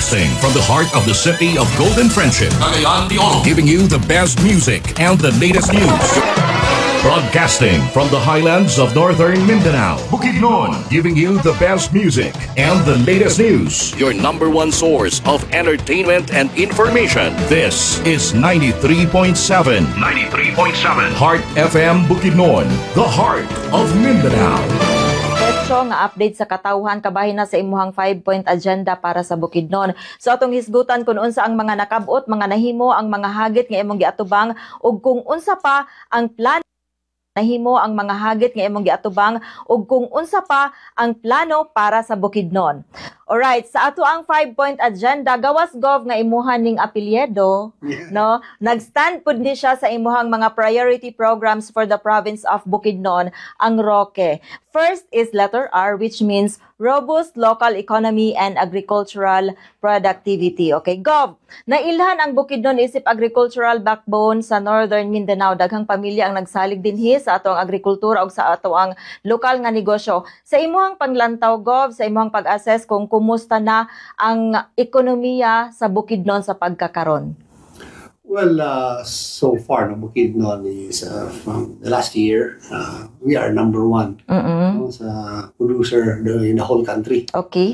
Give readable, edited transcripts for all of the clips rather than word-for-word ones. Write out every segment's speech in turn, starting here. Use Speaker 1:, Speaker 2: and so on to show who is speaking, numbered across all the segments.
Speaker 1: Broadcasting from the heart of the city of Golden Friendship. Cagayan de Oro. Giving you the best music and the latest news. Broadcasting from the highlands of northern Mindanao. Bukidnon. Giving you the best music and the latest news. Your number one source of entertainment and information. This is 93.7. 93.7. Heart FM Bukidnon. The heart of Mindanao.
Speaker 2: Petro nga update sa katawhan kabahin na sa imuhang 5-point agenda para sa Bukidnon. So atong hisgutan kung unsa ang mga nakabot, mga nahimo, ang mga hagit nga imong giatubang ug kung unsa pa ang plano nahimo ang mga hagit nga imong giatubang ug kung unsa pa ang plano para sa Bukidnon. Alright, sa ato ang 5-point agenda, gawas gov nga imuhan ning apelyido, no? Nagstand pud ni siya sa imuhang mga priority programs for the province of Bukidnon, ang ROCE. First is letter R, which means robust local economy and agricultural productivity. Okay, gov, nailhan ang Bukidnon isip agricultural backbone sa Northern Mindanao. Daghang pamilya ang nagsalig dinhi sa ato ang agrikultura ug sa ato ang lokal nga negosyo. Sa imuhang panglantaw, gov, sa imuhang pag-assess kung kumusta na ang ekonomiya sa Bukidnon sa pagkakaron?
Speaker 3: Well, so far, Bukidnon is from the last year, we are number one sa producer in the whole country.
Speaker 2: Okay.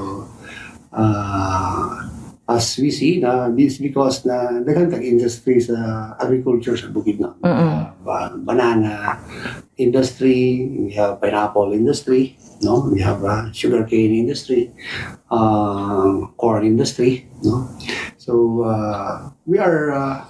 Speaker 3: As we see, this because na daghang industry sa agriculture sa Bukidnon. Banana industry, we have pineapple industry, no? We have sugarcane industry, corn industry, no? So we are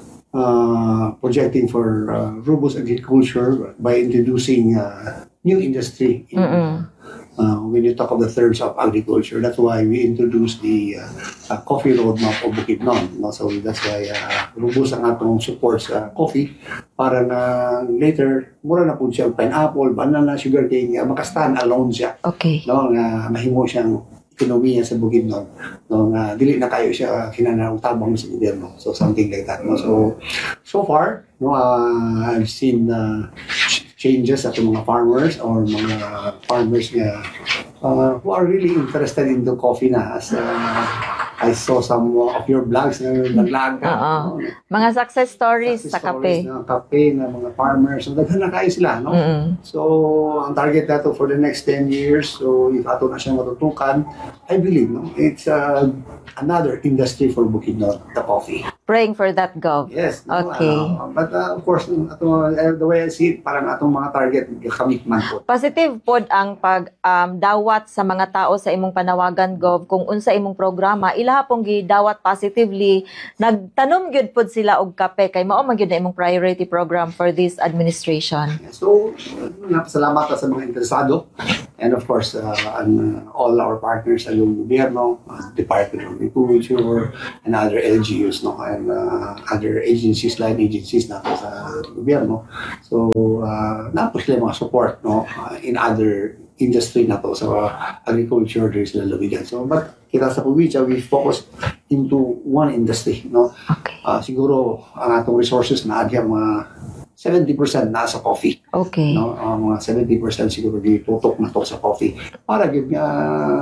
Speaker 3: projecting for robust agriculture by introducing new industry. When you talk of the terms of agriculture, that's why we introduced the coffee roadmap of Bukidnon. No? So that's why robust ang atong support sa coffee para na later, mura na po siya pineapple, banana, sugarcane, maka-stand alone siya.
Speaker 2: Okay.
Speaker 3: No? Nga mahimo siyang ekonomiya sa Bukidnon. No? Nga dili na kayo siya kinanarang tabang sa gobyerno. So something like that. No? So far, no, I've seen changes at mga farmers or mga farmers who are really interested in the coffee na. As I saw some of your blogs na naglag.
Speaker 2: Mga success stories sa kape.
Speaker 3: Kape na mga farmers. So, daghan na kayo sila, no? So, ang target nato for the next 10 years, so if ato na siya matutukan, I believe, no? It's another industry for Bukidnon, the coffee.
Speaker 2: Praying for that, Gov.
Speaker 3: Yes.
Speaker 2: Okay.
Speaker 3: But of course, the way I see it, parang atong mga target, commitment po.
Speaker 2: Positive pod ang pag-dawat sa mga tao sa imong panawagan, Gov, kung unsa imong programa, ilaha pong gidawat positively. Nagtanom gyud pod sila og kape, kay mao man gyud na imong priority program for this administration.
Speaker 3: So, napasalamat sa mga interesado. And of course, all our partners sa yung gobyerno, Department of Agriculture, and other LGUs, no? And other agencies, line agencies natin sa gobyerno. So, napos sila mga support, no? In other industry na to, sa agriculture, there is lalawigan. So, but kita sa probinsya, we focus into one industry, no?
Speaker 2: Okay.
Speaker 3: Siguro, ang atong resources na adya mga 70% nasa coffee.
Speaker 2: Okay.
Speaker 3: No, mga 70% siguro ditutok na to sa coffee. Para gid nga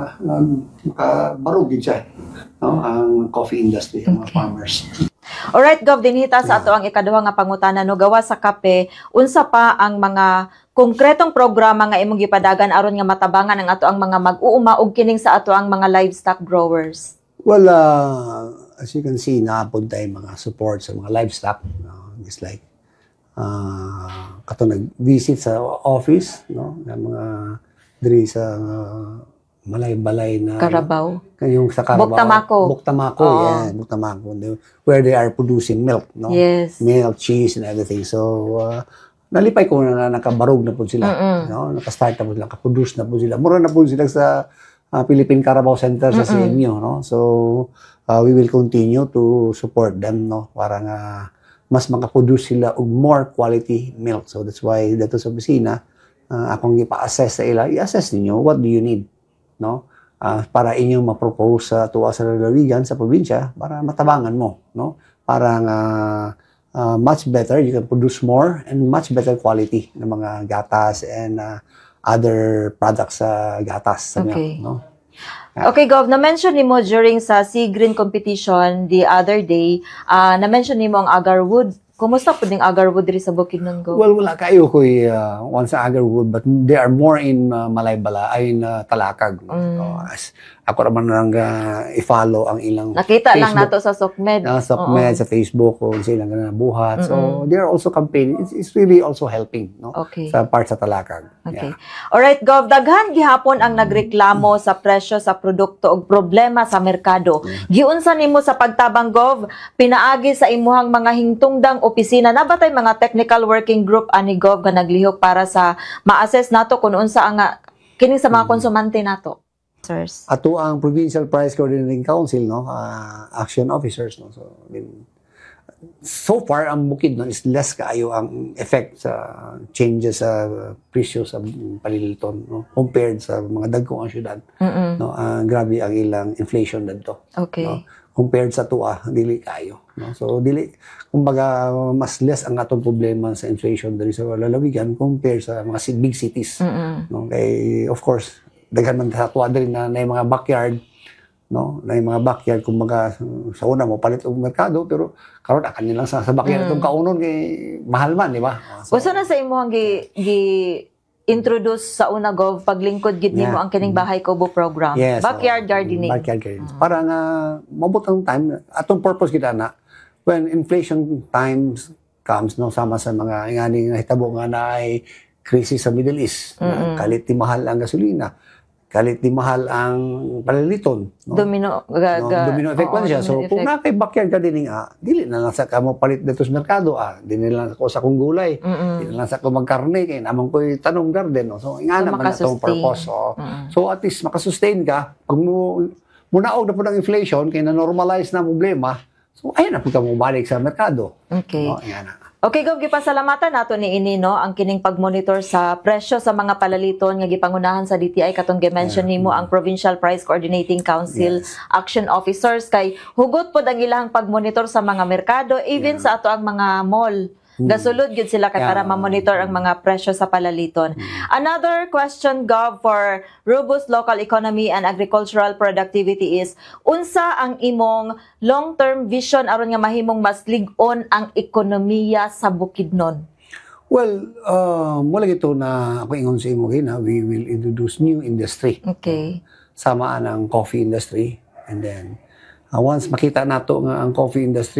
Speaker 3: makabarog gid siya, no, ang coffee industry, ang mga farmers.
Speaker 2: Alright, Gov, dinhita sa ato ang ikaduha nga pangutana, no, gawa sa kape, unsa pa ang mga konkretong programa nga imong gipadagan aron nga matabangan ang ato ang mga mag-uuma ug kining sa ato ang mga livestock growers?
Speaker 3: Well, as you can see, naapod tayo mga support sa mga livestock, just like kato nag-visit sa office, no, ng mga diri sa balay na
Speaker 2: Carabao.
Speaker 3: Yung sa Carabao. Buktamako, yeah, Buktamako, where they are producing milk, no?
Speaker 2: Yes.
Speaker 3: Milk, cheese, and everything. So, nalipay ko na nakabarog na po sila, no? Naka-start na po sila, naka-produce na po sila. Mura na po sila sa Philippine Carabao Center sa CMU, no? So, we will continue to support them, no? Para nga mas makaproduce sila og more quality milk. So that's why dito sa opisina, akong ipa-assess sa ila, i-assess ninyo what do you need, no? Para inyong ma-propose sa tuwa sa lalawigan sa probinsya para matabangan mo, no? Para much better, you can produce more and much better quality ng mga gatas and other products sa gatas sa milk, no?
Speaker 2: Okay, Gov, na-mention ni mo during sa Sea Green competition the other day, na-mention ni mo ang agarwood. Kumusta po ding agarwood diri sa Bukidnon, Gov?
Speaker 3: Well, wala kayo ko once sa Agarwood, but they are more in Malaybala, ay in Talakag. So, ako naman nang i-follow ang ilang
Speaker 2: Nakita
Speaker 3: Facebook,
Speaker 2: lang nato sa SOCMED.
Speaker 3: sa Facebook kung silang buhat. So, they are also campaigning. It's really also helping, no?
Speaker 2: Okay.
Speaker 3: Sa part sa Talakag.
Speaker 2: Okay.
Speaker 3: Yeah.
Speaker 2: Alright, Gov, daghan gihapon ang nagreklamo sa presyo sa produkto ug problema sa merkado. Giunsa nimo sa pagtabang, Gov, pinaagi sa imuhang mga hingtungdang opisina na batay mga technical working group ani, Gov, nga naglihok para sa ma-assess nato kung unsa ang kining sa mga konsumante nato. Sirs.
Speaker 3: Ato ang Provincial Price Coordinating Council, no? Action officers, no? So far ang Bukidnon is less kaayo ang effect sa changes sa presyo sa paliliton, no? Compared sa mga dagkong ang syudad. No? Grabe ang ilang inflation dito.
Speaker 2: Okay.
Speaker 3: No? Compared sa tuwa, dili kayo, no? So dili, kumbaga mas less ang atong problema sa inflation diri sa lalawigan compared sa mga big cities. No? Kay of course daghan man sa tuwa diri na mga backyard, no? Na mga backyard, kumbaga sa una mo palit og merkado, pero karon akan nilang sa backyard itong kaunon kay mahal man, di ba? So,
Speaker 2: Usa na sa imuhang introduce sa una, Gov, paglingkod gid nimo ang kining bahay kubo program.
Speaker 3: yes,
Speaker 2: Backyard gardening.
Speaker 3: Backyard gardening. Para nga mabot ang time, atong purpose kita na when inflation times comes, no, sama sa mga ingani nga hitabo nga naay crisis sa Middle East, na kalit ti mahal ang gasolina, kalit di mahal ang paliliton, no?
Speaker 2: Domino
Speaker 3: Domino effect man siya. So
Speaker 2: domino
Speaker 3: kung
Speaker 2: effect.
Speaker 3: na kay backyard gardening, dili na lang sa kamo palit dito sa merkado, dili na lang ako sa kong gulay, dili na lang sa ko magkarne kay naman ko tanong garden, no? So ingana man atong purpose. So at least makasustain ka pag munaog na po ng inflation kay na normalize na problema. So ayun na po ka mo balik sa merkado.
Speaker 2: Okay.
Speaker 3: No, ingana.
Speaker 2: Okay, Gov, gipasalamatan nato ni ini, no, ang kining pagmonitor sa presyo sa mga palaliton nga gipangunahan sa DTI katong gi-mention nimo ang Provincial Price Coordinating Council Action Officers kay hugot pod ang ilang pagmonitor sa mga merkado, even sa ato ang mga mall. Gasulod gyud sila kay para ma-monitor ang mga presyo sa palaliton. Another question, Gov, for robust local economy and agricultural productivity is unsa ang imong long-term vision aron nga mahimong mas lig-on ang ekonomiya sa Bukidnon?
Speaker 3: Well, mula ito na ako ingon sa imo gina, we will introduce new industry.
Speaker 2: Okay.
Speaker 3: Samaan ang coffee industry, and then once makita nato nga ang coffee industry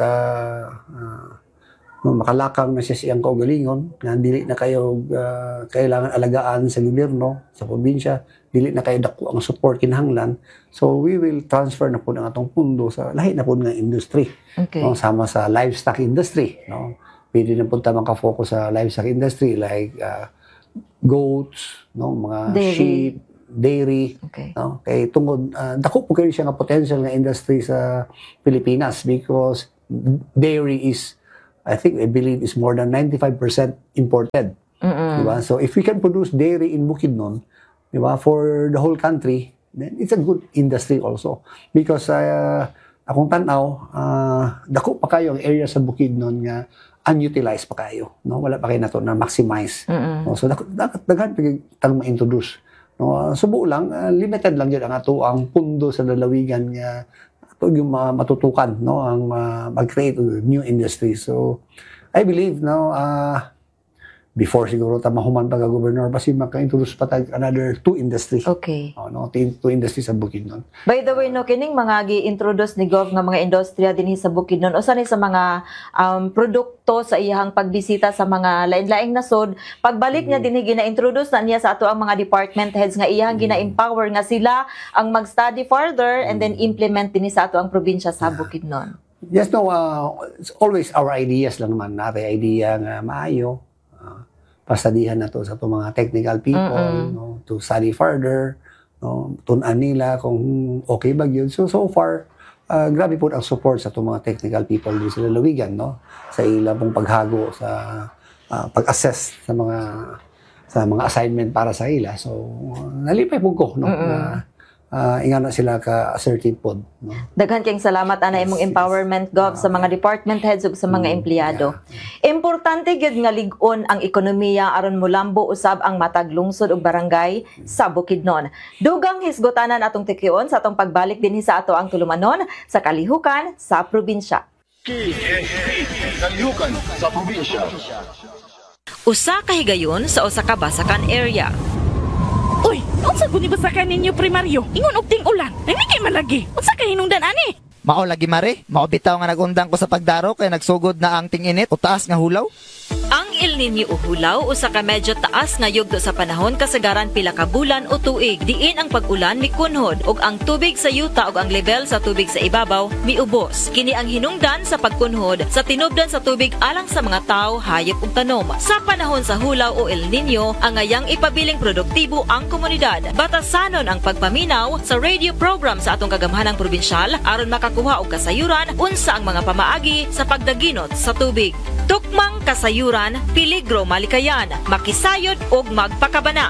Speaker 3: makalakang na siya siyang kaugalingon, na dili na kayo kailangan alagaan sa gobyerno, sa probinsya, dili na kayo dako ang support kinahanglan. So we will transfer na po ng atong pundo sa lahi na po nga industry.
Speaker 2: Okay.
Speaker 3: No, sama sa livestock industry, no. Pwede na po ta maka-focus sa livestock industry like goats, no, mga sheep, dairy,
Speaker 2: Okay.
Speaker 3: no. Kay tungod dako po kayo siya nga potential nga industry sa Pilipinas because dairy is, I believe is more than 95% imported. Diba? So if we can produce dairy in Bukidnon, diba, for the whole country, then it's a good industry also. Because akong tanaw, dako pa kayo ang area sa Bukidnon nga unutilized pa kayo. No? Wala pa kayo na to na maximize. No? So daghan tang ma-introduce. No? Subo lang, limited lang yun ang ato ang pundo sa lalawigan nga ito yung matutukan, no, ang mag-create new industry. So I believe now before siguro ta mahuman pa ka gobernador basi maka-introduce pa tag another two industry.
Speaker 2: Okay.
Speaker 3: No, two industry sa Bukidnon.
Speaker 2: By the way, no, kining mga gi-introduce ni Gov nga mga industriya dinhi sa Bukidnon, usa ni sa mga produkto sa iyang pagbisita sa mga lain-laing nasod, pagbalik niya dinhi gina-introduce na niya sa ato ang mga department heads nga iyang gina-empower nga sila ang mag-study further and then implement dinhi sa ato ang probinsya sa Bukidnon.
Speaker 3: Yes, no, it's always our ideas lang naman, natin idea nga maayo. Pastadihan na to sa itong mga technical people, no, to study further, no, tunan nila kung okay ba yun. So far, grabe po ang support sa itong mga technical people dito sa lalawigan, no, sa ilang pong paghago sa pag-assess sa mga assignment para sa ila. So nalipay po ko, no, na ingana sila ka assertive pod, no?
Speaker 2: Daghan kayong salamat ana imong empowerment gov sa mga department heads ug sa mga empleyado. Importante gyud nga lig-on ang ekonomiya aron molambo usab ang matag lungsod ug barangay sa Bukidnon. Dugang hisgotanan atong tikion sa atong pagbalik dinhi sa ato ang tulumanon sa kalihukan sa probinsya.
Speaker 4: Kalihukan sa probinsya.
Speaker 2: Usa ka higayon sa usa ka basakan area.
Speaker 5: Uy, unsa guni basakan ninyo primaryo? Ingon og ting ulan. Nami kay malagi. Unsa kay hinungdan ani?
Speaker 6: Mao lagi mare, mao bitaw nga nagundang ko sa pagdaro kay nagsugod na ang ting-init o taas nga hulaw.
Speaker 2: Ang El Nino o hulaw usa ka medyo taas nga yugto sa panahon kasagaran pila ka bulan o tuig diin ang pag-ulan mikunhod ug ang tubig sa yuta ug ang level sa tubig sa ibabaw miubos. Kini ang hinungdan sa pagkunhod sa tinubdan sa tubig alang sa mga tawo, hayop ug tanom. Sa panahon sa hulaw o El Nino, ang ngayang ipabiling produktibo ang komunidad. Batasanon ang pagpaminaw sa radio program sa atong kagamhanang probinsyal aron makakuha og kasayuran unsa ang mga pamaagi sa pagdaginot sa tubig. Tukmang kasayuran, peligro malikayan, makisayod ug magpakabana.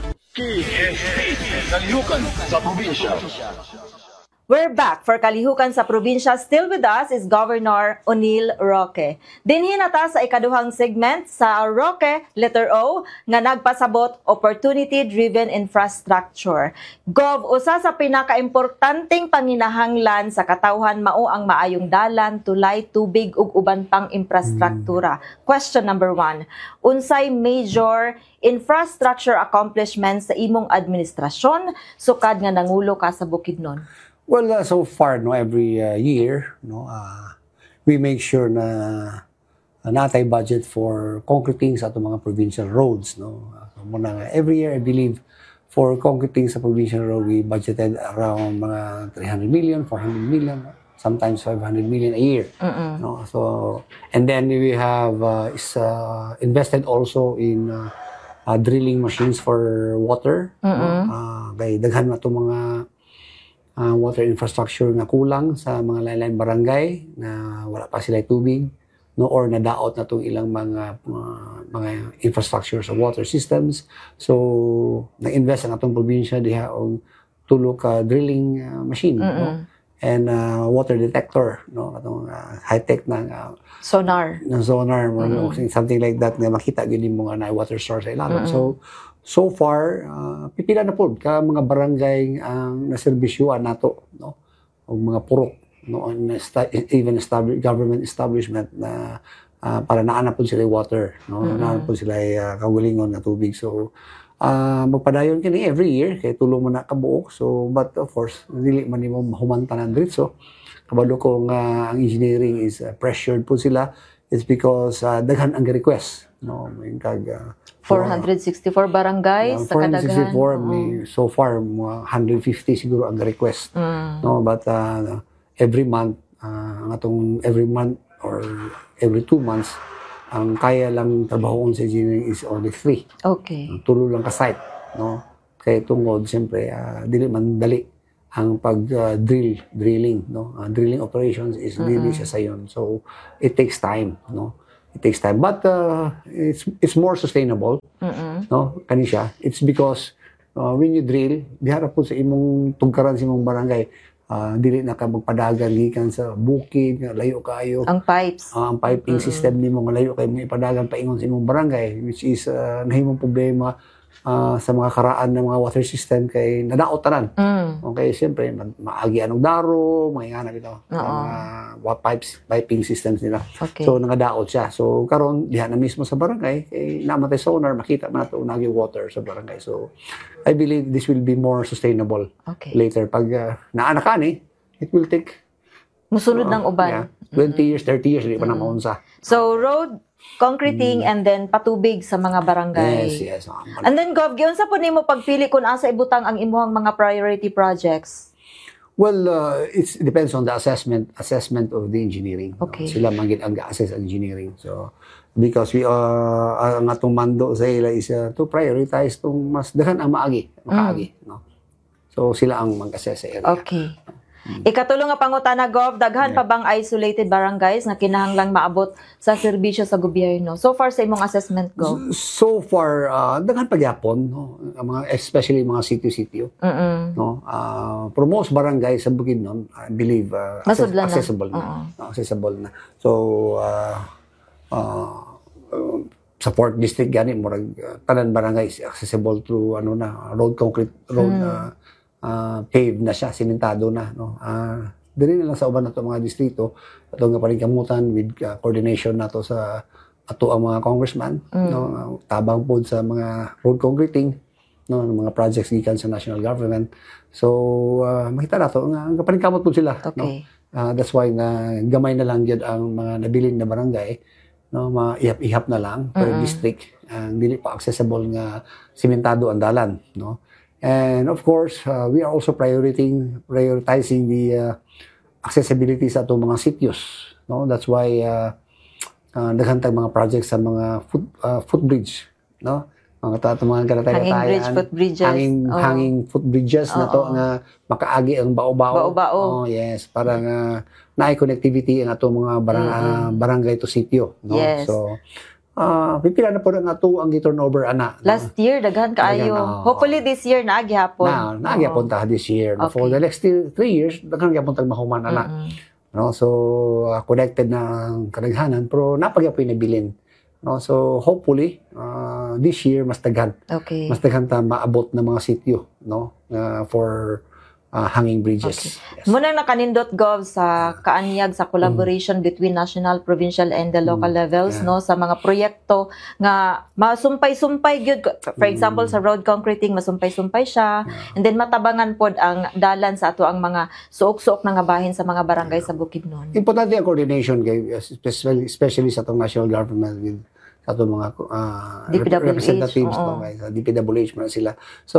Speaker 4: Kalihukan sa probinsya.
Speaker 2: We're back for Kalihukan sa Probinsya. Still with us is Governor Oneil Roque. Dinhi na ta sa ikaduhang segment sa Roque, letter O, nga nagpasabot opportunity-driven infrastructure. Gov, usa sa pinakaimportanteng panginahanglan sa katawhan mao ang maayong dalan, tulay, tubig ug uban pang infrastruktura. Question number 1. Unsay major infrastructure accomplishments sa imong administrasyon sukad nga nangulo ka sa Bukidnon?
Speaker 3: Well, so far, no, every year, no, we make sure na natay budget for concreting sa itong mga provincial roads, no. Every year, I believe, for concreting sa provincial road, we budgeted around mga 300 million, 400 million, sometimes 500 million a year. No? So, and then we have invested also in drilling machines for water. Kay daghan na itong mga water infrastructure nga kulang sa mga lain-lain barangay na wala pa sila tubig, no, or nadaot na itong ilang mga infrastructure sa water systems. So nag-invest ang atong probinsya diha og tulo ka drilling machine, no, and water detector, no, atong high-tech na
Speaker 2: Sonar.
Speaker 3: Something like that nga makita gyud mo nga na water source sa ilalim. So far, pipila na po ka mga barangay ang naserbisyuan nato, no? O mga purok, no? Even government establishment na para naana po sila water, no? Naana po sila kagulingon na tubig. So, magpadayon kini every year, kay tulong mo na kabuok. So, but of course, dili man nimo mahumantanan diretso. Kabalo ko nga ang engineering is pressured po sila. It's because daghan ang request, no? May
Speaker 2: 464 barangays sa kadaghan.
Speaker 3: 464, so far 150 siguro ang request, no, but every month every month or every 2 months ang kaya lang trabahoon sa engineering is only 3.
Speaker 2: Okay.
Speaker 3: Tulo lang ka site, no, kay tungod siyempre dili man dali ang drilling, no, drilling operations is dili siya sayon, so it takes time, no. It takes time, but it's more sustainable, no, kani siya. It's because when you drill, bihara po sa imong tugkaran sa imong barangay, dili na ka magpadagan gikan sa bukid, layo kaayo.
Speaker 2: Ang pipes.
Speaker 3: Ang piping system nimo nga layo kay mo ipadagan paingon sa imong barangay, which is nahimong problema sa mga karaan ng mga water system kay nadaot tanan. Okay, siyempre maagi anong daro, mga ingana bitaw. Mga piping systems nila.
Speaker 2: Okay.
Speaker 3: So nangadaot siya. So karon diha na mismo sa barangay kay namatay sonar, makita man nato unagi water sa barangay. So I believe this will be more sustainable later pag naana ka ni, it will take
Speaker 2: musunod ng uban.
Speaker 3: 20 years, 30 years di pa na maunsa.
Speaker 2: So road concreting and then patubig sa mga barangay.
Speaker 3: Yes.
Speaker 2: And then Gov, giunsa po nimo pagpili kung asa ibutang ang imuhang mga priority projects?
Speaker 3: Well, it depends on the assessment of the engineering.
Speaker 2: Okay.
Speaker 3: Sila manggid ang assess engineering. So because we ang atong mando sa ila is to prioritize tong mas daghan ang makaagi, no. So sila ang mag-assess sa area.
Speaker 2: Okay. Ikatulong nga pangutana, Gov, daghan pa bang isolated barangays nga kinahanglang maabot sa serbisyo sa gobyerno? So far sa imong assessment, Gov?
Speaker 3: So far, daghan pagyapon, no? Ang mga, especially mga sitio-sitio. No? For most barangay sa Bukidnon, I believe
Speaker 2: Nasudlan na.
Speaker 3: accessible na. Accessible na. So, sa 4th district gani murag tanan barangay is accessible through road concrete road paved na siya, simentado na, no. Dili na lang sa uban nato mga distrito ato nga paningkamutan with coordination nato sa ato ang mga congressman, no, tabang pod sa mga road concreting, no, ng mga projects gikan sa national government. So makita nato nga paningkamot pod sila, no.
Speaker 2: Okay.
Speaker 3: That's why na gamay na lang gyud ang mga nabilin na barangay, no, maihap-ihap na lang per district, dili pa accessible nga simentado ang dalan, no. And of course, we are also prioritizing the accessibility sa atong mga sitios, no. That's why daghan tayong mga projects sa mga footbridge, no. Mga
Speaker 2: Hanging bridge, footbridges.
Speaker 3: Hanging footbridges na to nga makaagi ang bao-bao.
Speaker 2: Bao-bao.
Speaker 3: Oh, yes, para nga naay connectivity ang atong mga barangay to sitio, no.
Speaker 2: Yes.
Speaker 3: So pipila na po na ato ang gi-turnover ana.
Speaker 2: Last year, daghan kaayo. Hopefully this year na gihapon.
Speaker 3: Nagyapon ta this year.
Speaker 2: Okay.
Speaker 3: For the next 3 years, daghan gyapon tag mahuman na. No, so connected na ang kadaghanan pero napagyapoy na bilin. No, so hopefully this year mas daghan.
Speaker 2: Okay.
Speaker 3: Mas daghan ta maabot na mga sitio, no, for hanging bridges. Yes.
Speaker 2: Muna nakanindot, Gov, sa kaanyag sa collaboration between national, provincial, and the local levels, no, sa mga proyekto nga masumpay-sumpay gyud. For example, sa road concreting, masumpay-sumpay siya. And then matabangan pod ang dalan sa ato ang mga suok-suok na nga bahin sa mga barangay sa Bukidnon.
Speaker 3: Importante ang coordination kay especially sa atong national government with sa atong mga
Speaker 2: DPWH,
Speaker 3: representatives, no, sa DPWH man sila. So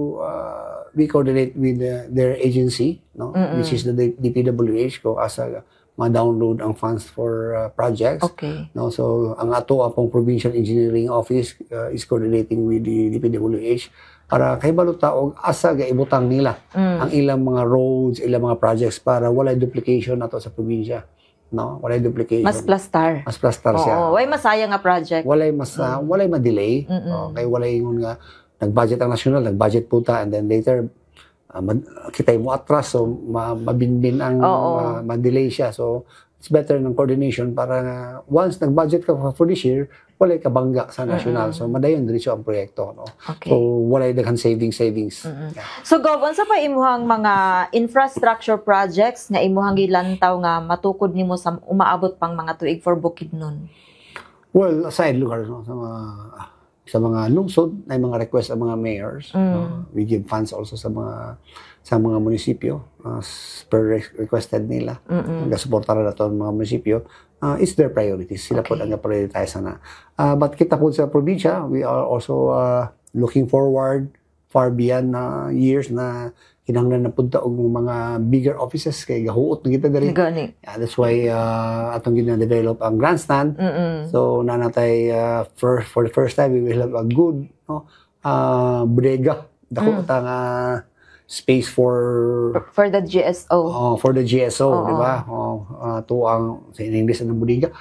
Speaker 3: we coordinate with their agency, no, which is the DPWH ko as a ma-download ang funds for projects.
Speaker 2: Okay.
Speaker 3: No, so ang ato apong provincial engineering office is coordinating with the DPWH para kay baluta og asa ga ibutang nila ang ilang mga roads, ilang mga projects para walay duplication nato sa probinsya. No, walay duplication.
Speaker 2: Mas plastar.
Speaker 3: Mas plastar siya.
Speaker 2: Oo, way masaya nga project.
Speaker 3: Walay ma-delay. Kay walay ingon nga nag-budget ang national, nag-budget po ta, and then later kitay mo atras, so mabinbin ang ma-delay siya. So it's better ng coordination para once nag-budget ka for this year, walay kabangga sa national. So madayon diretso ang proyekto, no.
Speaker 2: Okay.
Speaker 3: So walay daghang savings. Yeah.
Speaker 2: So, Gov, unsa pa imuhang mga infrastructure projects nga imuhang gilantaw nga matukod nimo sa umaabot pang mga tuig for Bukidnon?
Speaker 3: Well, aside lugar, no, sa mga lungsod, ay mga request ang mga mayors. No? We give funds also sa mga munisipyo per requested nila. Nagasuportar na ito ang mga munisipyo. It's their priorities. Sila po ang prioritize na. But kita po sa probinsya, we are also looking forward far beyond years na kinahanglan na punta og mga bigger offices kay gahuot na kita diri.
Speaker 2: Gani.
Speaker 3: Yeah, that's why atong gina-develop ang grandstand. So nanatay for the first time we will have a good, no, bodega, dako ta nga space for
Speaker 2: the GSO.
Speaker 3: For the GSO, di ba? To ang sa English ng bodega.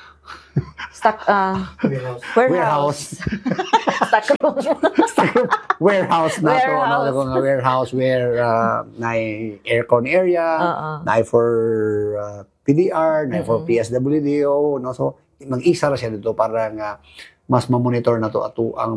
Speaker 3: Warehouse. Warehouse na to, ano, warehouse where naay aircon area, naay for PDR, naay for PSWDO, no. So mag-isa ra siya dito para nga mas ma-monitor na to ato ang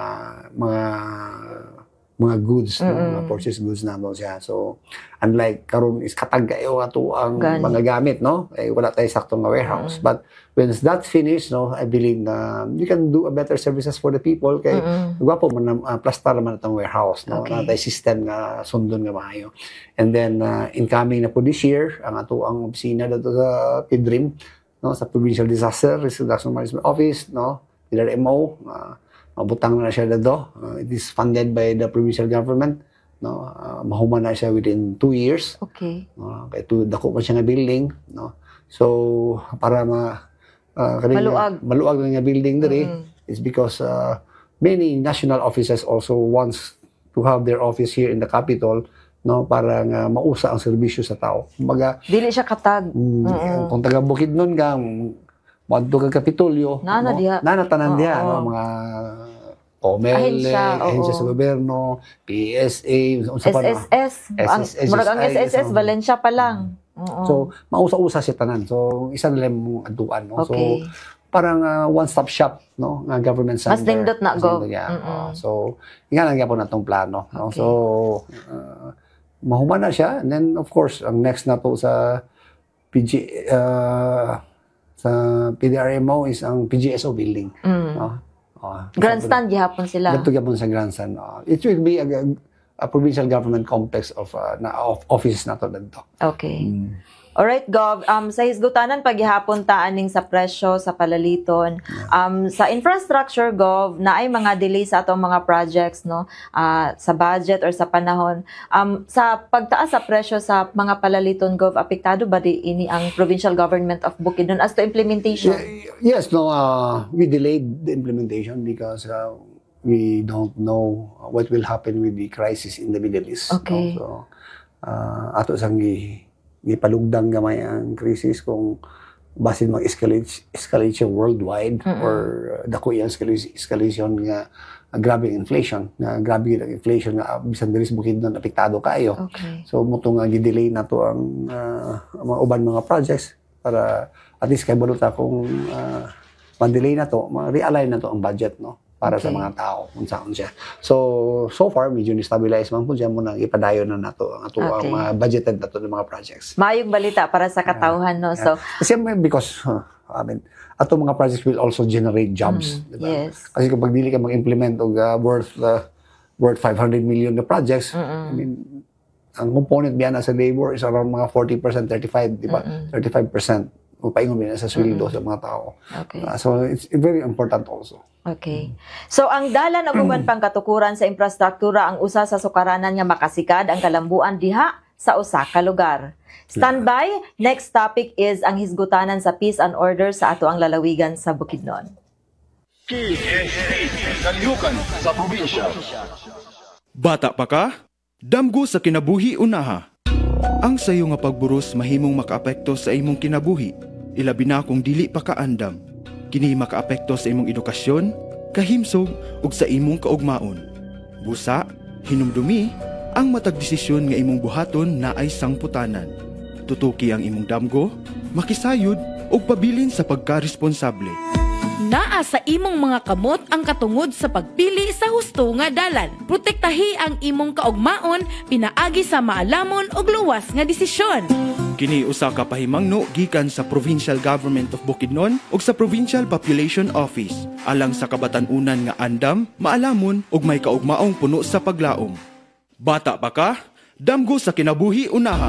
Speaker 3: mga goods, no, mga purchase goods na mo siya. So unlike karon is katag kayo ato ang mga gamit, no, eh wala tay saktong nga warehouse. But when that's finished, no, I believe na you can do a better services for the people kay gwapo man plastar man atong warehouse, no. Natay system nga sundon nga maayo. And then incoming na po this year ang ato ang opisina dito sa PDRIM, no, sa Provincial Disaster Reduction Management Office, no, PRMO. Mabutang na siya dito. It is funded by the provincial government, no. Mahuman na siya within 2 years.
Speaker 2: Okay.
Speaker 3: Kay dako pa siya nga building, no. So para maluag na nga building diri is because many national offices also wants to have their office here in the capital no, para nga mausa ang serbisyo sa tao. Kumbaga,
Speaker 2: Dili siya katag.
Speaker 3: kung taga Bukidnon ka, madto ka Kapitolyo,
Speaker 2: Nana diha.
Speaker 3: tanan diha,
Speaker 2: Oo.
Speaker 3: no, mga OMEL,
Speaker 2: Ahensya, oo.
Speaker 3: ahensya sa gobyerno, PSA, unsa pa na.
Speaker 2: SSS.
Speaker 3: SSS,
Speaker 2: Murag ang SSS,
Speaker 3: so-
Speaker 2: Valencia pa lang. Oo.
Speaker 3: So, mausa-usa si tanan. So, isa na lang mong aduan, no.
Speaker 2: Okay.
Speaker 3: So, parang one-stop shop, no, nga government center.
Speaker 2: Mas nindot na,
Speaker 3: Mas
Speaker 2: Gov.
Speaker 3: nindot, yeah.
Speaker 2: Mm-mm.
Speaker 3: So, nga lang gyapon natong plano, no.
Speaker 2: Okay.
Speaker 3: So, mahuman na siya, and then of course, ang next na to sa sa PDRMO is ang PGSO building, no.
Speaker 2: Grandstand gihapon sila.
Speaker 3: Dito gyapon sa grandstand. It will be a provincial government complex of offices na to dito.
Speaker 2: Okay. Alright, Gov. Sa hisgutanan, paghihapon taaning sa presyo, sa palaliton. Sa infrastructure, Gov, na ay mga delay sa atong mga projects, no? Sa budget or sa panahon. Sa pagtaas sa presyo sa mga palaliton, Gov, apektado ba di ini ang provincial government of Bukidnon as to implementation?
Speaker 3: Yes, no, we delayed the implementation because we don't know what will happen with the crisis in the Middle East.
Speaker 2: Okay.
Speaker 3: No? So, ato sang gipalugdang gamay ang krisis kung basin mag-escalation worldwide or dako yung escalation nga grabe ang inflation, nga grabe ang inflation nga bisan diri sa Bukidnon apektado kayo.
Speaker 2: Okay.
Speaker 3: So muto nga gidelay na to ang mga uban mga projects para at least kay baluta kung ma-delay na to, ma-realign na to ang budget, no, para sa
Speaker 2: Okay.
Speaker 3: mga tao kung saan siya. So far medyo ni-stabilize man po diyan mo nang ipadayon na nato ang ato
Speaker 2: Okay.
Speaker 3: ang mga budgeted nato ng mga projects.
Speaker 2: Maayong balita para sa katawhan, no? So,
Speaker 3: Kasi because I mean, ato mga projects will also generate jobs, di ba?
Speaker 2: yes.
Speaker 3: Kasi kapag dili ka mag-implement og worth 500 million na projects, I mean, ang component biyan sa labor is around mga 40%, 35, di ba? 35%. Paingon din sa sweldo sa mga tao.
Speaker 2: Okay.
Speaker 3: So it's very important also.
Speaker 2: Okay. So ang dalan og uban pang katukuran sa infrastruktura ang usa sa sukaranan nga makasikad ang kalambuan diha sa usa ka lugar. Standby, next topic is ang hisgutanan sa peace and order sa ato ang lalawigan sa Bukidnon.
Speaker 4: Kalihukan sa probinsya.
Speaker 7: Bata pa ka? Damgo sa kinabuhi unaha. Ang sayo nga pagburos mahimong makaapekto sa imong kinabuhi, ilabi na kung dili pa kaandam. Kini makaapekto sa imong edukasyon, kahimsog ug sa imong kaugmaon. Busa, hinumdumi, ang matag desisyon nga imong buhaton na ay sangputanan. Tutuki ang imong damgo, makisayod ug pabilin sa pagkaresponsable.
Speaker 5: Naa sa imong mga kamot ang katungod sa pagpili sa husto nga dalan. Protektahi ang imong kaugmaon pinaagi sa maalamon ug luwas nga desisyon.
Speaker 7: Kini usa ka pahimangno gikan sa Provincial Government of Bukidnon ug sa Provincial Population Office alang sa kabatan-unan nga andam, maalamon ug may kaugmaong puno sa paglaom. Bata pa ka? Damgo sa kinabuhi unaha.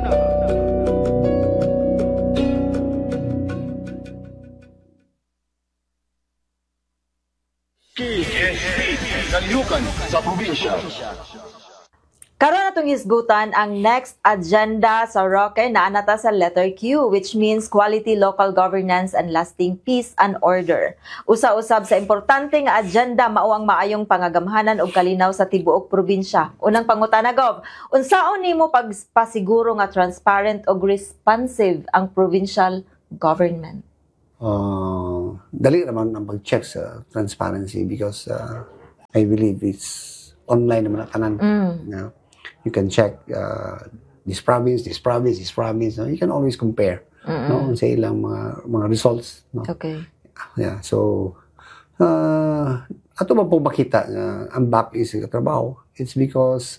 Speaker 4: Kalihukan sa probinsya.
Speaker 2: Karon atong hisgutan ang next agenda sa Roque na anata sa letter Q, which means quality local governance and lasting peace and order. Usa-usab sa importante nga agenda mao ang maayong pangagamhanan ug kalinaw sa tibuok probinsya. Unang pangutana, Gov, unsaon nimo pagpasiguro nga transparent ug responsive ang provincial government?
Speaker 3: Dali naman ang pag-check sa transparency because I believe it's online naman ang tanan. No? You can check this province. No? You can always compare no? Sa ilang mga results. No?
Speaker 2: Okay.
Speaker 3: Yeah, so ato man po makita nga ang back is trabaho. It's because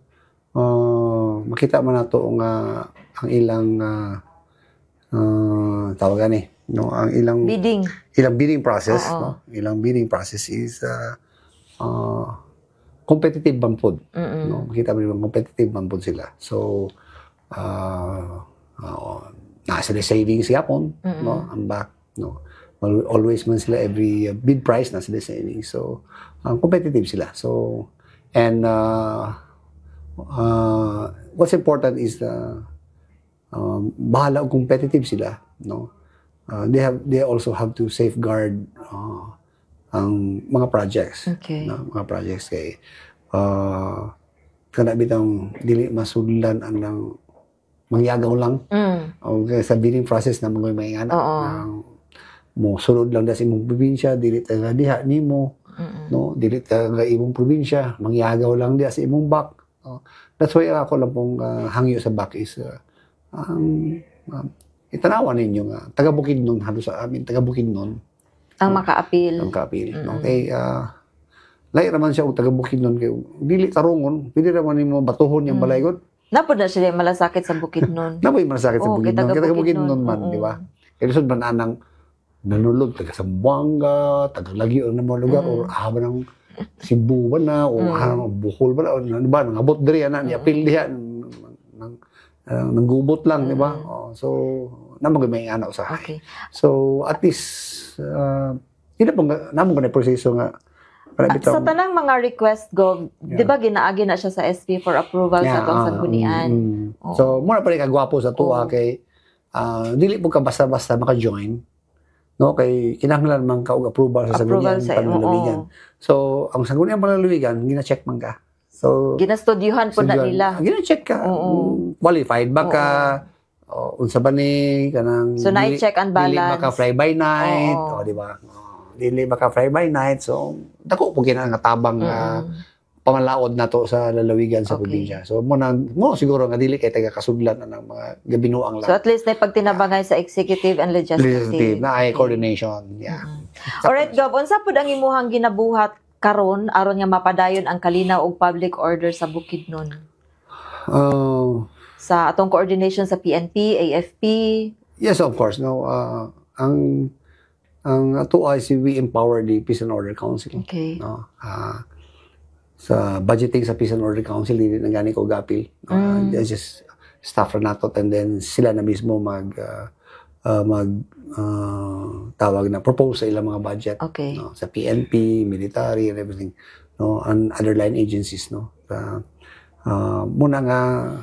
Speaker 3: makita man nato nga ang ilang tawagan no, ang ilang bidding process, no? Ilang bidding process is competitive man po. No? Makita mo yung competitive man po sila. So nasa the savings yapon, no? Ang back, no? Always man sila every bid price nasa the savings. So competitive sila. So and what's important is bahala og competitive sila, no? They also have to safeguard ang mga projects.
Speaker 2: Okay.
Speaker 3: No? Mga projects kay kana bitang dili masudlan ang nang mangyagaw lang o sa bidding process na mga may anak nang mo sulod lang da sa imong probinsya dili taga diha nimo no dili taga imong probinsya mangyagaw lang diha sa imong back. That's why ako lang pong hangyo sa back is itanawan ninyo nga taga Bukidnon halos sa amin taga Bukidnon
Speaker 2: ang maka-appeal.
Speaker 3: no kay lahi raman siya og taga Bukidnon kay dili tarungon pili raman nimo batuhon yung balaygon.
Speaker 2: Napod na siya malasakit sa Bukidnon.
Speaker 3: Naboy malasakit sa Bukidnon
Speaker 2: taga
Speaker 3: taga
Speaker 2: Bukidnon
Speaker 3: Bukidnon man di ba kay lisod man anang nanulog taga Zamboanga taga Lagyo na mga lugar or haba ng Cebu ba na o Bohol ba na o ano ba nangabot diri ana ni apil diha nanggubot lang di ba so namang may anak usahay.
Speaker 2: Okay.
Speaker 3: So at least ina pong namong ganay proseso nga para
Speaker 2: Sa tanang mga request go, di ba ginaagi na siya sa SP for approval sa atong sanggunian?
Speaker 3: So muna pa rin kagwapo sa tuwa kay dili po ka basta-basta maka-join. No kay kinahanglan man ka og approval sa sanggunian panlalawigan. So ang sanggunian panlalawigan gina-check man ka. So
Speaker 2: Ginastudyuhan po na nila.
Speaker 3: Gina-check ka. Qualified ba ka? Unsa ba ni kanang
Speaker 2: So na-check and balance.
Speaker 3: Dili maka fly by night, di ba? Dili maka fly by night. So dako po tabang pamalaod na to sa lalawigan sa probinsya. So mo siguro nga dili kay taga kasudlan na ng mga gabinuang lang.
Speaker 2: So at least na pagtinabangay sa executive and legislative.
Speaker 3: Na ay coordination. Yeah.
Speaker 2: Alright, Gov, unsa pud ang imuhang ginabuhat karon aron nga mapadayon ang kalinaw og public order sa Bukidnon? Sa atong coordination sa PNP, AFP?
Speaker 3: Yes, of course. No, ang ato ay si We Empower the Peace and Order Council.
Speaker 2: Okay.
Speaker 3: No, sa budgeting sa Peace and Order Council hindi na gani ko gapil. Just staff na nato and then sila na mismo tawag na propose sa ilang mga budget.
Speaker 2: Okay.
Speaker 3: No, sa PNP, military and everything, no, and other line agencies, no. Muna nga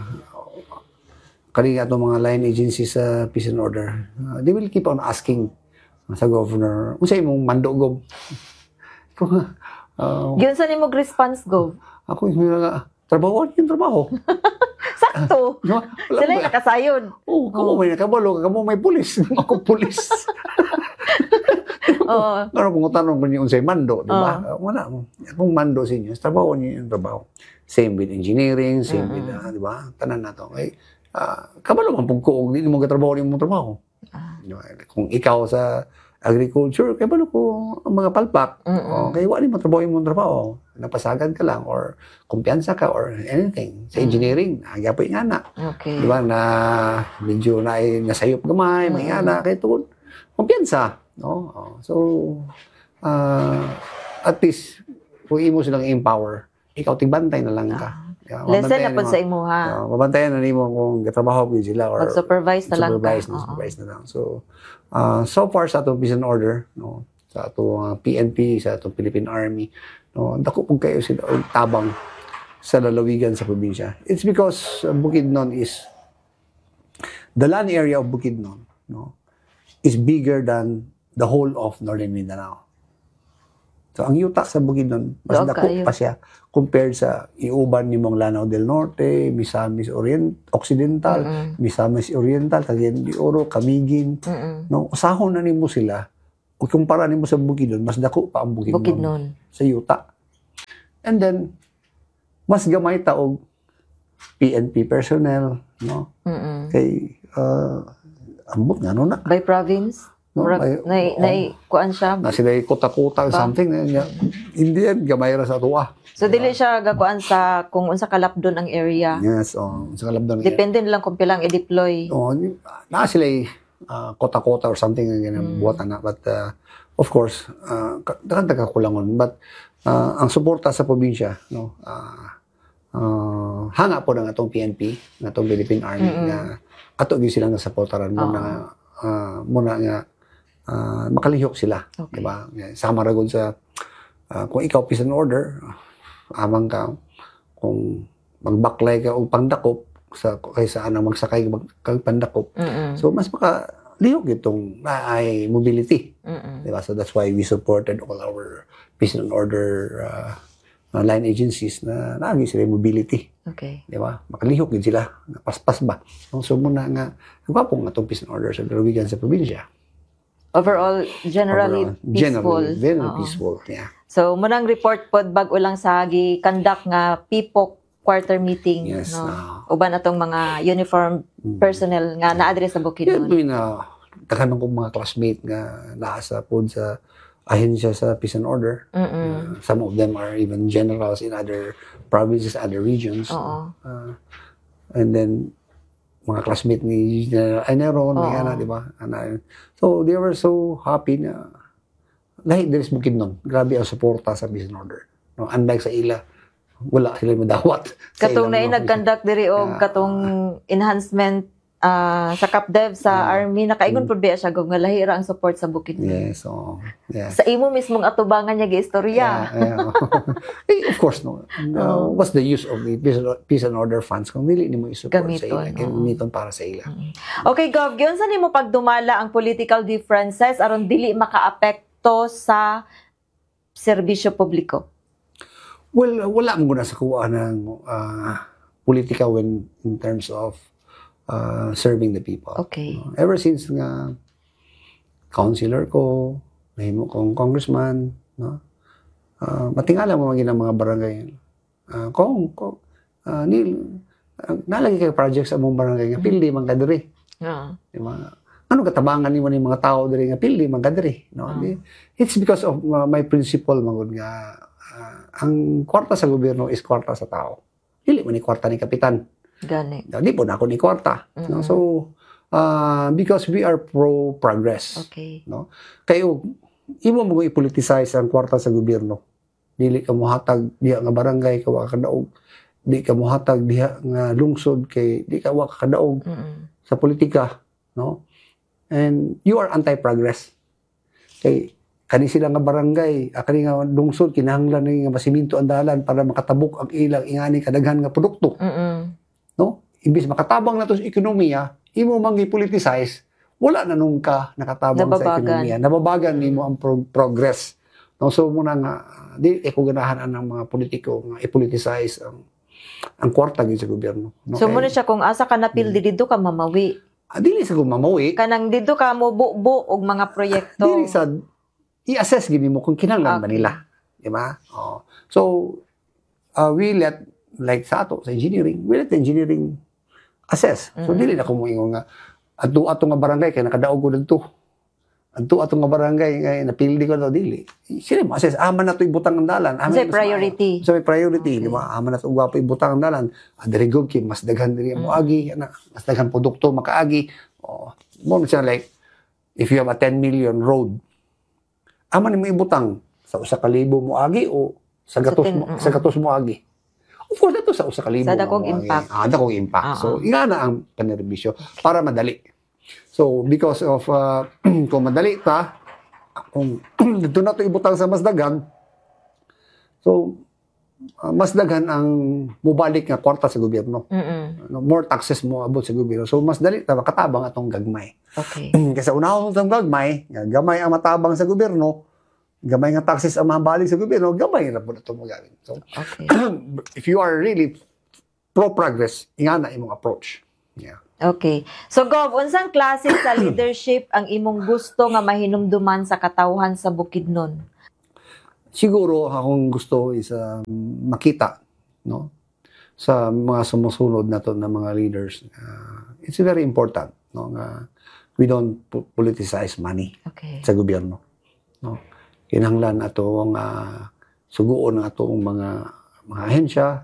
Speaker 3: kani ato mga line agencies sa Peace and Order, they will keep on asking sa governor unsa imong mando gob.
Speaker 2: Yun sa nimog response, Gov?
Speaker 3: Ako yung trabaho.
Speaker 2: Sakto.
Speaker 3: No?
Speaker 2: Sila yung nakasayod.
Speaker 3: Kamo may nakabalo, kamo may pulis. Ako pulis. Ano kung tanong ko niyo unsay mando, di ba? Wala mo. Kung mando sa inyo, trabaho niyo yung trabaho. Same with engineering, same with, di ba? Tanan na to. Ay, kabalo man pag kuog, hindi mo katrabaho yung trabaho. Kung ikaw sa agriculture, kaya balo ko ang mga palpak. Kaya wala mo trabaho yung trabaho. Napasagad ka lang or kumpiyansa ka or anything. Sa engineering, nagyapoy nga na.
Speaker 2: Okay.
Speaker 3: Di ba? Na medyo nasayop gamay, may nga na. Kaya ito, kumpiyansa. No? So, at least, kung imo silang empower, ikaw tigbantay na lang ka.
Speaker 2: Lesson na po sa imuha.
Speaker 3: Mabantayan na nimo kung katrabaho ko sila or
Speaker 2: mag-supervise na lang ka.
Speaker 3: Supervise na lang. So, so far sa atong Peace and Order, no, sa atong PNP, sa atong Philippine Army, no, dako pug kayo sila og tabang sa lalawigan sa probinsya. It's because Bukidnon is the land area of Bukidnon, no, is bigger than the whole of Northern Mindanao. So, ang yuta sa Bukidnon, mas dako pa siya compared sa iuban ni mong Lanao del Norte, Misamis Occidental, Misamis Oriental, Cagayan de Oro, Camiguin. No, usahon na nimo sila. Kung kumpara nimo sa Bukidnon, mas dako pa ang Bukidnon sa yuta. And then mas gamay ta og PNP personnel, no? Kay ambot nga no na.
Speaker 2: By province? No, kuan siya.
Speaker 3: Na sila kuta-kuta something. Hindi yan, gamay ra sa tuwa.
Speaker 2: So, dili siya gakuan sa kung unsa kalapdon ang area.
Speaker 3: Yes, sa kalapdon.
Speaker 2: Depende nilang kung pilang i-deploy.
Speaker 3: Na sila kota-kota or something ang buwatan na. But, of course, dagan-dagan kulangon. But, ang suporta sa probinsya, no, hanga po ng atong PNP, ng atong Philippine Army, na ato gyud sila nga supportaran mo na muna nga makalihok sila. Okay. Diba? Sama ra gud sa kung ikaw Peace and Order, amang ka kung magbaklay ka o pangdakop kaysa anang magsakay kag pandakop. So mas makalihok itong ay mobility. Diba? So that's why we supported all our Peace and Order line agencies na naagi sila yung mobility.
Speaker 2: Okay.
Speaker 3: Di ba? Makalihok din sila. Napaspas ba? So, muna nga, nagwapong atong peace and order sa lalawigan sa probinsya.
Speaker 2: Overall, generally peaceful.
Speaker 3: Generally, very
Speaker 2: Oo.
Speaker 3: peaceful. Yeah.
Speaker 2: So, munang report pod bag ulang sa gi-conduct nga PIPOC quarter meeting.
Speaker 3: Yes,
Speaker 2: No? Uban atong mga uniform personnel nga na-address sa
Speaker 3: Yan,
Speaker 2: Bukidnon.
Speaker 3: takanong kong mga classmate nga naasa po sa ahensya sa peace and order. Some of them are even generals in other provinces, other regions.
Speaker 2: Oo.
Speaker 3: And then, mga classmate ni General Eneron, di ba? So, they were so happy na lahi there is Bukidnon. Grabe ang suporta sa peace and order. No? Unlike sa ila, wala sila madawat.
Speaker 2: Katong na nag-conduct diri og katong enhancement sa CapDev sa Army nakaingon pud biya siya nga lahira ang support sa Bukidnon.
Speaker 3: Yes, so, yeah.
Speaker 2: Sa imo mismong atubangan niya giistorya.
Speaker 3: Of course, no. What's the use of the peace and order funds kung dili nimo i-support sa ila, gamiton para sa ila.
Speaker 2: Okay, Gov, gyud sa nimo pagdumala ang political differences aron dili makaapekto sa serbisyo publiko?
Speaker 3: Well, wala mo na sa kuha ng politika when in terms of serving the people.
Speaker 2: Okay.
Speaker 3: Ever since nga councilor ko, nahimo kong congressman, no? Matingala mo maging mga barangay. Nalagi kayo projects sa mong barangay nga pildi man kadiri. Di ba? Ano katabangan ni mga tao diri nga pildi man kadiri, no? It's because of my principle magud nga ang kwarta sa gobyerno is kwarta sa tao. Dili man ni kwarta ni kapitan.
Speaker 2: Gani.
Speaker 3: Di po na ako ni kwarta. No? So, because we are pro-progress.
Speaker 2: Okay.
Speaker 3: No? Kayo, imo mo i-politicize ang kwarta sa gobyerno. Dili ka mohatag diha nga barangay, kawa ka kadaog. Di ka mohatag diha nga lungsod, kay di ka wa ka kadaog sa politika. No? And you are anti-progress. Kay kani sila nga barangay, kani nga lungsod, kinahanglan ni nga masiminto ang dalan para makatabok ang ilang ingani kadaghan nga produkto. No? Imbis makatabang na to sa ekonomiya, imo mang i-politicize, wala na nung ka nakatabang sa ekonomiya. Nababagan nimo ang progress. No? So muna nga, di ko ganahan ang mga politiko nga i-politicize ang kwarta gyud sa gobyerno. No?
Speaker 2: So muna siya kung asa ka napildi dito ka mamawi.
Speaker 3: Dili sa gumamawi.
Speaker 2: Kanang dito ka mo buo og mga proyekto.
Speaker 3: Dili sa i-assess gini mo kung kinahanglan ba nila. Di ba? Oh. So we let like sa ato, sa engineering, we let the engineering assess. So, dili na kumuingon nga, ato nga barangay, kaya nakadaog ko dito. Ato nga barangay, kaya napildi ko daw, dili. Sila mo assess, aman na ito ibutang ang dalan.
Speaker 2: Sa priority.
Speaker 3: So, may priority, di ba? Aman na ito gwapo ibutang ang dalan. Dari good, mas daghan diri mo agi, mas daghan produkto, makaagi. Mo siya like, if you have a 10 million road, aman mo ibutang sa 1,000 mo agi o sa gatos mo agi. Of course, ito sa kalibo.
Speaker 2: Sa dakong impact.
Speaker 3: Dakong impact. So, nga na ang panerbisyo para madali. So, because of, kung madali ta, kung dito na ito ibutang sa mas dagan, so, mas dagan ang mubalik nga kwarta sa gobyerno. More taxes mo abot sa gobyerno. So, mas dali ta, makatabang atong gagmay.
Speaker 2: Okay.
Speaker 3: Kasi unahon itong gagmay, gamay ang matabang sa gobyerno, gamay nga taxes ang mabalik sa gobyerno, gamay na po na ito magawin. So,
Speaker 2: Okay.
Speaker 3: if you are really pro-progress, nga na imong approach. Yeah.
Speaker 2: Okay. So, Gov, unsang klase sa leadership ang imong gusto nga mahinumduman sa katawhan sa Bukidnon?
Speaker 3: Siguro, akong gusto is makita, no? Sa mga sumusunod na to na mga leaders. It's very important, no? We don't politicize money
Speaker 2: Okay.
Speaker 3: sa gobyerno. No? Kinahanglan ato ang suguon ng atong mga ahensya,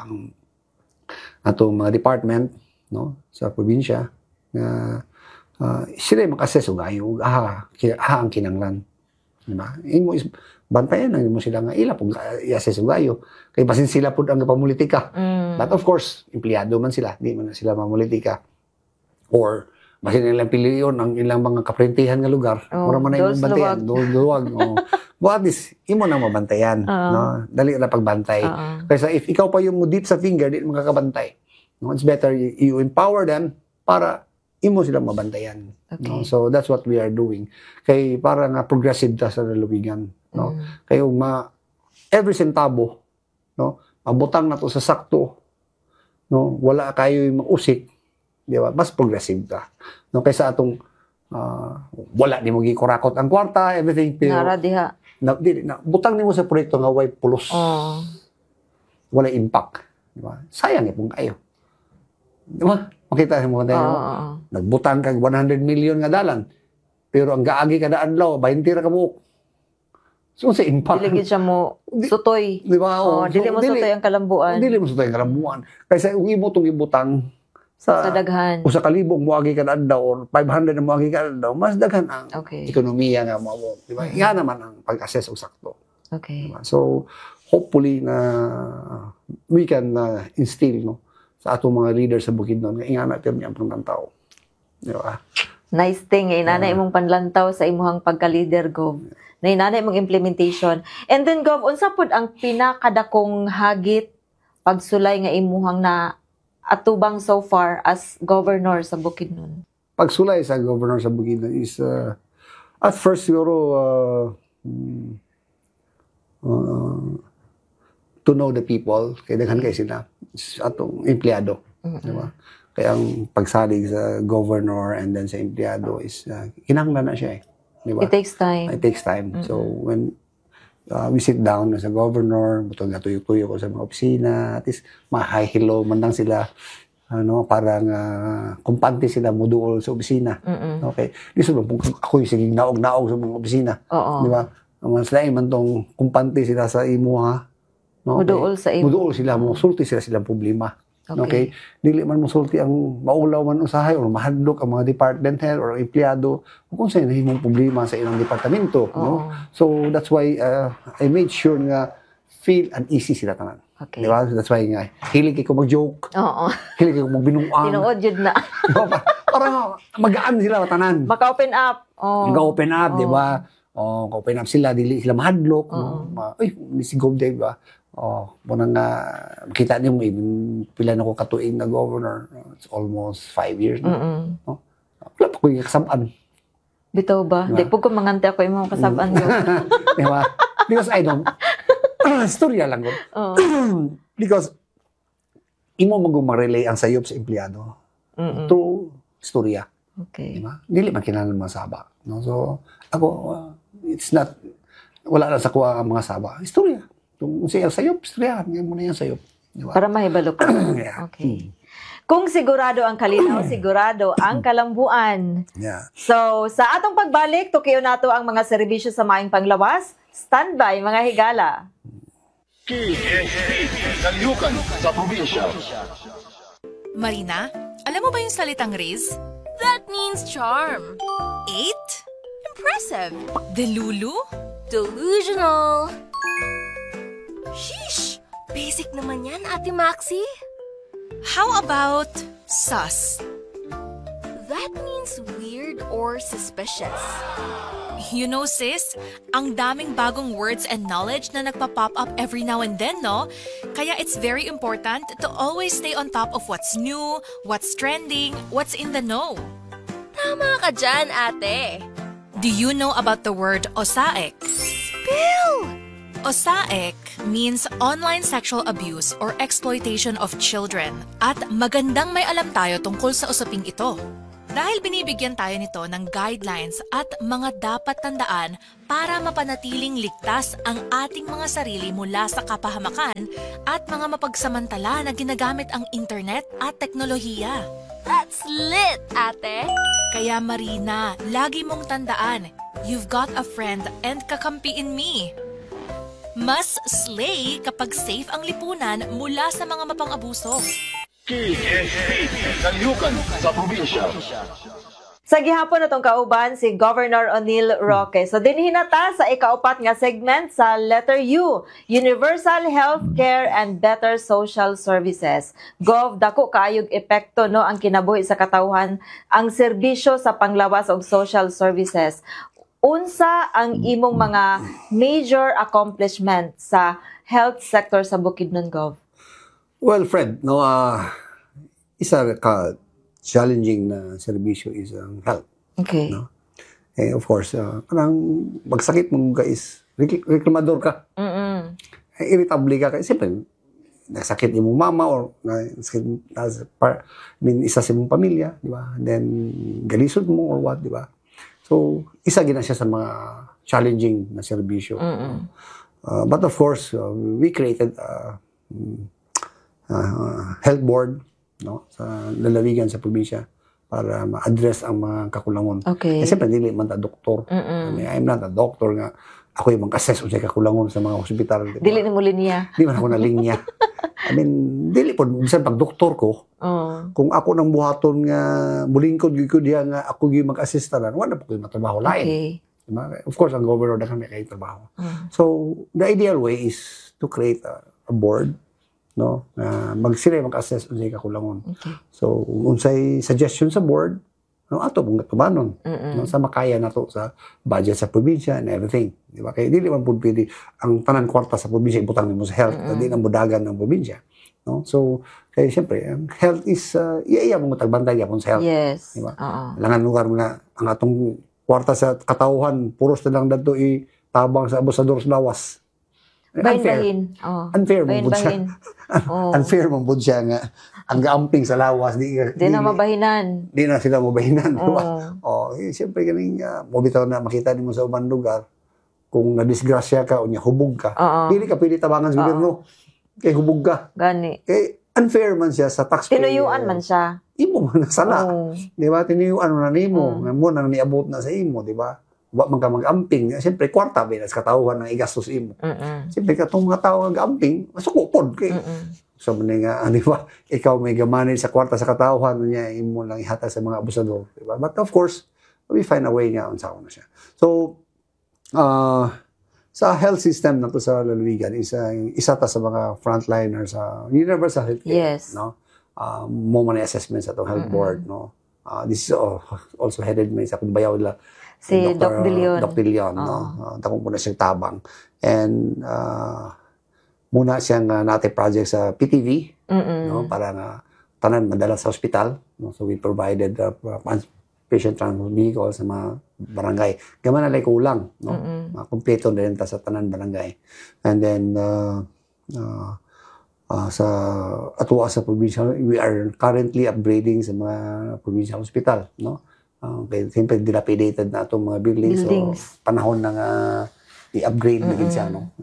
Speaker 3: atong mga department, no, sa probinsya nga sila mag-assess og ayo ang kinahanglan. Diba? Imo is bantayan lang mo sila nga ila pug i-assess og ayo kay basin sila pud ang pamulitika. But of course, empleyado man sila, di man sila mamulitika. Or basin nilang piliyon ang ilang mga kaprentihan nga lugar. Mura man na yung bantayan. Duluwag. But at least, imo na mabantayan. No? Dali na pagbantay. Kasi if ikaw pa yung deep sa finger, di mo kakabantay. No? It's better you empower them para imo silang mabantayan.
Speaker 2: Okay.
Speaker 3: No? So that's what we are doing. Kay para nga progressive ta sa lalawigan. No? Kay every centavo no? Mabutang na to sa sakto, no? Wala kayo mag-usik, di ba? Mas progressive ka. No, kaysa atong wala ni mo gikurakot ang kwarta, everything, pero
Speaker 2: Nara diha.
Speaker 3: butang nimo sa proyekto nga way pulos. Wala impact, di ba? Sayang ipong kayo. Di ba? Makita mo tayo. Nagbutang kag 100 million nga dalan. Pero ang gaagi kada adlaw 20 ra ka buok. So sa impact.
Speaker 2: Dili gid siya mo sutoy.
Speaker 3: Di ba?
Speaker 2: Dili mo sutoy ang kalambuan.
Speaker 3: Dili mo sutoy ang kalambuan. Kaysa kung imo tong ibutang
Speaker 2: Sa daghan.
Speaker 3: usa ka libo moagi kada adlaw or 500 na moagi kada adlaw, mas daghan ang ekonomiya nga mao, di ba? Nga naman ang pag-assess og sakto.
Speaker 2: Okay.
Speaker 3: Diba? So hopefully na we can instill, no, sa atong mga leaders sa Bukidnon nga ingana natin ang panglantaw. Di ba?
Speaker 2: Nice thing, inanay imong panlantaw sa imuhang pagka-leader, Gov. Na inanay imong implementation. And then, Gov, unsa pud ang pinakadakong hagit pagsulay nga imuhang na atubang so far as governor sa Bukidnon?
Speaker 3: Pagsulay sa governor sa Bukidnon is at first siguro to know the people, kaya daghan kay sila atong empleyado, di ba? Kaya ang pagsalig sa governor and then sa empleyado is kinahanglan na siya, di ba?
Speaker 2: It takes time.
Speaker 3: It takes time. So when we sit down sa governor, butong tuyo-tuyo ko sa mga opisina, at least ma-hi hello man lang sila, ano, parang kumpante sila moduol sa opisina. Okay? Di so ako yung siging naog-naog sa mga opisina. Di ba? Mas lain man tong kumpante sila sa imo, ha? No?
Speaker 2: Muduol sa imo.
Speaker 3: Muduol sila, sulti sila silang problema. Okay? Dili man mo sulti ang maulaw man usahay or mahadlok ang mga department head or empleyado kung sa inahimong problema sa ilang departamento, no? So that's why I made sure nga feel and easy sila tanan.
Speaker 2: Okay.
Speaker 3: Di ba? That's why nga hilig ko mag-joke. Hilig ko magbinuang.
Speaker 2: Tinuod jud na.
Speaker 3: Para magaan sila tanan.
Speaker 2: Maka-open up.
Speaker 3: Maka-open up, di ba? Ka-open up sila, dili sila mahadlok. Uy, si Gov, di ba? Muna nga, makita niyo mo, even pila na ko katuig na governor. It's almost 5 years na. Wala pa ko yung kasabaan.
Speaker 2: Bitaw ba? Di po ko mangante ako yung mga kasabaan ko.
Speaker 3: Diba? Because I don't. Storya lang ko. Because imo mag-relay ang sayop sa empleyado. Through storya.
Speaker 2: Okay.
Speaker 3: Diba? Dili man kinahanglan mga saba. No? So, ako, it's not, wala na sa kuha ang mga saba. Storya. Kung siya sayop, storyahan. Ngayon mo na yung sayop. Diba?
Speaker 2: Para mahibalo ka.
Speaker 3: Yeah.
Speaker 2: Okay. Kung sigurado ang kalinaw, sigurado ang kalambuan.
Speaker 3: Yeah.
Speaker 2: So, sa atong pagbalik, tukiyo nato ang mga serbisyo sa maing panglawas. Standby, mga higala.
Speaker 4: Kalihukan sa probinsya.
Speaker 8: Marina, alam mo ba yung salitang Riz?
Speaker 9: That means charm.
Speaker 8: 8?
Speaker 9: Impressive.
Speaker 8: Delulu?
Speaker 9: Delusional. Sheesh! Basic naman yan, Ate Maxi.
Speaker 8: How about sus?
Speaker 9: That means weird or suspicious.
Speaker 8: You know, sis, ang daming bagong words and knowledge na nagpa-pop up every now and then, no? Kaya it's very important to always stay on top of what's new, what's trending, what's in the know.
Speaker 9: Tama ka dyan, ate.
Speaker 8: Do you know about the word osaek?
Speaker 9: Spill!
Speaker 8: Osaek means online sexual abuse or exploitation of children. At magandang may alam tayo tungkol sa usaping ito. Dahil binibigyan tayo nito ng guidelines at mga dapat tandaan para mapanatiling ligtas ang ating mga sarili mula sa kapahamakan at mga mapagsamantala na ginagamit ang internet at teknolohiya.
Speaker 9: That's lit, ate!
Speaker 8: Kaya Marina, lagi mong tandaan, you've got a friend and kakampi in me. Mas slay kapag safe ang lipunan mula sa mga mapang-abuso.
Speaker 4: Kalihukan sa probinsya.
Speaker 2: Sa gihapon natong kauban si Governor O'Neil Roque. So dinhinata sa ikaupat nga segment sa letter U, Universal Healthcare and Better Social Services. Gov, dako kaayog epekto no ang kinabuhi sa katawhan ang serbisyo sa panglawas og social services. Unsa ang imong mga major accomplishment sa health sector sa Bukidnon, Gov?
Speaker 3: Well, Fred, no, isa ka challenging na serbisyo is ang health.
Speaker 2: Okay.
Speaker 3: No? Of course, parang magsakit mo guys, reklamador ka. irritable ka kasi siyempre nasakit yung mama or isa sa mong pamilya, di ba? And then galisod mo or what, di ba? So isa gina siya sa mga challenging na serbisyo. But of course, we created health board, no, sa lalawigan sa probinsya para ma-address ang mga kakulangon.
Speaker 2: Okay.
Speaker 3: Kasi dili man ta doktor. I mean, I'm not a doctor nga. Ako yung mag-assess o sa kakulangon sa mga hospital. Diba?
Speaker 2: Dili ni mo linya.
Speaker 3: Di man ako na linya. I mean, dili po. Bisan pag doktor ko, kung ako nang buhaton nga, mulingkod ko diya nga ako yung mag-assist talan, wala po yung matrabaho lain.
Speaker 2: Okay.
Speaker 3: Diba? Of course, ang governor na kami kayo trabaho. So, the ideal way is to create a board, no? Sila mag-assess kung sa'yo kakulangon.
Speaker 2: Okay.
Speaker 3: So, unsay suggestion sa board, no, ato mong tumanon. No, sa makaya na to sa budget sa probinsya and everything. Di ba? Kaya dili man po pwede ang tanan kwarta sa probinsya ibutang nimo sa health, di ang budagan ng probinsya. No? So, kaya siyempre, ang health is, iya mo tagbantay yapon sa health.
Speaker 2: Yes.
Speaker 3: Di ba?
Speaker 2: Oo.
Speaker 3: Langan lugar mo na, ang atong kwarta sa katauhan, puros na lang dato tabang sa abusador sa lawas.
Speaker 2: Bahin-bahin. Oh.
Speaker 3: Unfair mong siya.
Speaker 2: Bahin-bahin. Oh.
Speaker 3: Unfair mong siya nga ang gaamping sa lawas.
Speaker 2: Di na mabahinan.
Speaker 3: Di na sila mabahinan.
Speaker 2: Oh.
Speaker 3: Siyempre ganing mobitaw na makita mo sa ubang lugar kung nadisgrasya ka o niya hubog ka. Dili ka pwede tabangan sa gobyerno. Kay hubog ka.
Speaker 2: Gani.
Speaker 3: Unfair man siya sa taxpayer.
Speaker 2: Tinuyuan man siya.
Speaker 3: Imo man nasala.
Speaker 2: Oh.
Speaker 3: Di ba? Tinuyuan mo na nimo. Mo nang niabot na sa imo, di ba? Wa man ka mag-amping. Siyempre, kwarta binas katauhan ng igastos imo. Siyempre, katong mga tao mag-amping, masukupod kay. So, nga, di ba? Ikaw may gamanin sa kwarta sa katauhan niya, imo lang ihatag sa mga abusador. Di ba? But of course, we find a way nga on sa na siya. So, sa health system na to sa lalawigan, isa ta sa mga frontliners sa universal healthcare.
Speaker 2: Yes.
Speaker 3: No? Mo man assessment sa itong health board. No? This is also headed may sa Bayaw nila.
Speaker 2: Si Doc De Leon.
Speaker 3: Doc De Leon, no? Takong muna siyang tabang. And muna siyang natin project sa PTV, no? Para nga tanan madala sa hospital. No? So we provided patient transport vehicle sa mga barangay. Gaman na kulang, no? Kumpleto na rin ta sa tanan barangay. And then sa atuwa sa provincial, we are currently upgrading sa mga provincial hospital, no? Kaya siyempre dilapidated na itong mga buildings. So, panahon na nga i-upgrade na din siya, no?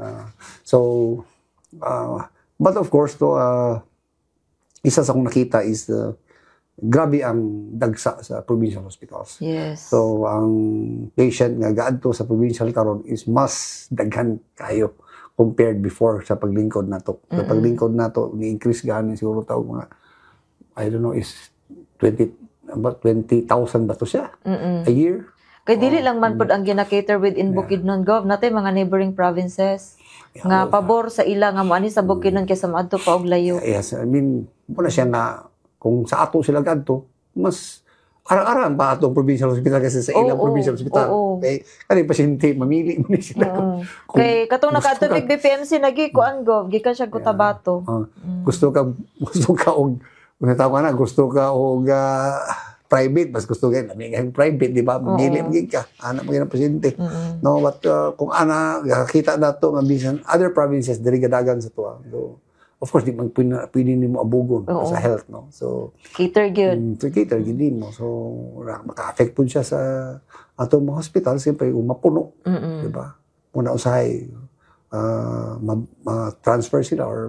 Speaker 3: But of course, isa sa kong nakita is grabe ang dagsa sa provincial hospitals.
Speaker 2: Yes.
Speaker 3: So, ang patient nga gaadto sa provincial karon is mas daghan kayo compared before sa paglingkod nato. Sa paglingkod nato, ni-increase ganin siguro tawag mga, I don't know, is 20,000 ba to siya? A year?
Speaker 2: Kay dili lang man pod ang gina-cater within Bukidnon Gov, natay mga neighboring provinces. Nga pabor sa ila nga mo ani sa Bukidnon kaysa maadto pa og layo.
Speaker 3: Yes, I mean, muna siya nga kung sa ato sila gadto, mas arang-arang pa atong provincial hospital kasi sa ilang provincial hospital. Kay kani pasyente mamili mo ni sila.
Speaker 2: Kay katong nakaadto big BPMC nagi kuan Gov, gikan siya Cotabato.
Speaker 3: Gusto ka og gusto ka og private, mas gusto ka namigay private, di ba? Mamili magig ka, anak magig ng pasyente. No, but kung kita nato nga bisan other provinces diri gadagan sa tuwa. So, of course, di man pwede nimo abugon sa health, no? So,
Speaker 2: cater gyud.
Speaker 3: Cater gyud mo. So, maka-affect pud siya sa ato mga hospital, siyempre mapuno, di ba? Muna usahay ma-transfer sila or